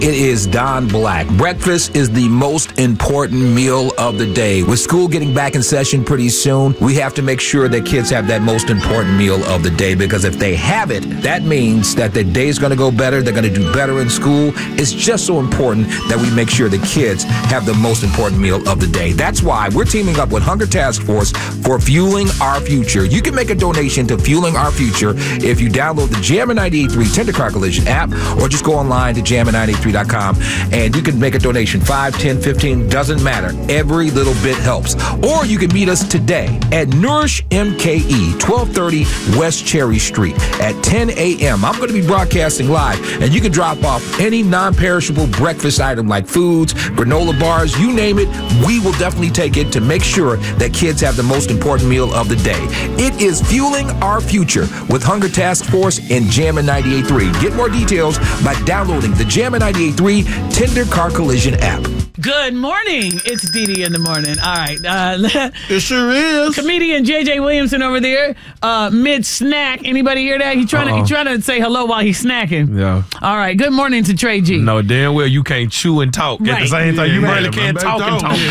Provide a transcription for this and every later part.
It is Don Black. Breakfast is the most important meal of the day. With school getting back in session pretty soon, we have to make sure that kids have that most important meal of the day, because if they have it, that means that their day's going to go better. They're going to do better in school. It's just so important that we make sure the kids have the most important meal of the day. That's why we're teaming up with Hunger Task Force for Fueling Our Future. You can make a donation to Fueling Our Future if you download the Jammin' 98.3 Tender Car Collision app, or just go online to jammin983.com and you can make a donation. 5, 10, 15, doesn't matter. Every little bit helps. Or you can meet us today at Nourish MKE, 1230 West Cherry Street at 10 a.m. I'm going to be broadcasting live, and you can drop off any non-perishable breakfast item like foods, granola bars, you name it. We will definitely take it to make sure that kids have the most important meal of the day. It is Fueling Our Future with Hunger Task Force and Jammin' 98.3. Get more details by downloading the Jammin' 98.3 Tender Car Collision app. Good morning. It's Dee in the morning. All right. It sure is. Comedian J.J. Williamson over there, mid-snack. Anybody hear that? He's trying to say hello while he's snacking. Yeah. All right. Good morning to Trey G. No, damn well you can't chew and talk at the same time. You really can't talk and talk.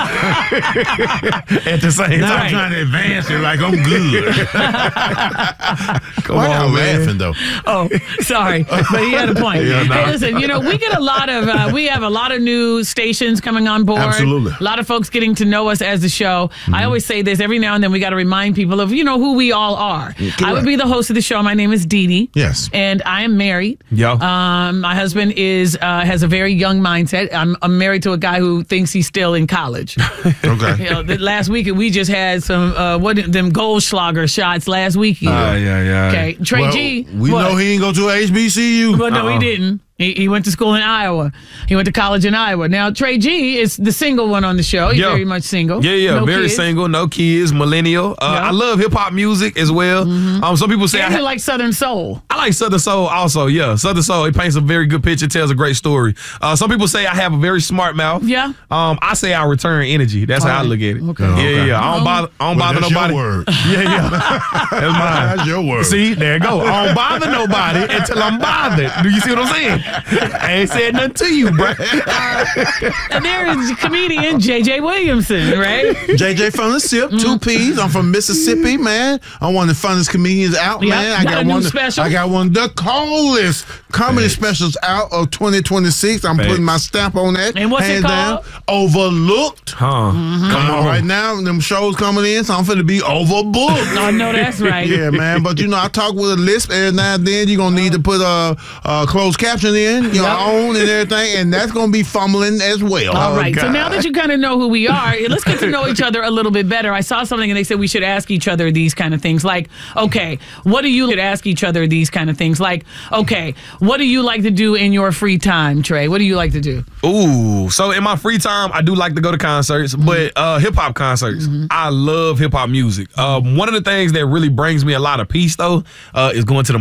At the same time. I'm trying to advance it like I'm good. Why y'all laughing, though? Oh, sorry. But he had a point. Yeah, no. Hey, listen, we get a lot of, we have a lot of new stations coming on board. Absolutely. A lot of folks getting to know us as a show. I always say this every now and then. We got to remind people of, who we all are. Correct. I would be the host of the show. My name is Dee. Yes. And I am married. Yeah. My husband has a very young mindset. I'm married to a guy who thinks he's still in college. Okay. Last week we just had some them Goldschlager shots last weekend. Yeah. Okay. Trey G. We know he ain't go to HBCU. Well, no, he didn't. He went to school in Iowa. He went to college in Iowa. Now, Trey G is the single one on the show. He's very much single. Yeah, no very kids. single, no kids, millennial. I love hip-hop music as well. Some people say I like Southern Soul. I like Southern Soul also, yeah. Southern Soul, it paints a very good picture, tells a great story. Some people say I have a very smart mouth. Yeah. I say I return energy. That's how I look at it. Okay. Yeah. I don't bother that's nobody. Your word. Yeah. That's mine. That's your word. See, there you go. I don't bother nobody until I'm bothered. Do you see what I'm saying? I ain't said nothing to you, bro. And there is comedian J.J. Williamson, right? JJ from the SIP, 2 P's. I'm from Mississippi, man. I'm one of the funnest comedians out, man. I got a new special. I got one of the coolest comedy specials out of 2026. I'm putting my stamp on that. And what's it called? Down. Overlooked. Huh. Come on, right now, them shows coming in, so I'm finna be overbooked. I know that's right. Yeah, man. But I talk with a lisp every now and then. You're gonna need to put a closed caption in, your own and everything, and that's gonna be fumbling as well. All right. God. So now that you kind of know who we are, let's get to know each other a little bit better. I saw something and they said we should ask each other these kind of things. Like, okay, what do you ask each other these kind of things? Like, okay, what do you like to do in your free time, Trey? What do you like to do? Ooh, so in my free time, I do like to go to concerts, but hip-hop concerts. I love hip-hop music. One of the things that really brings me a lot of peace, though, is going to the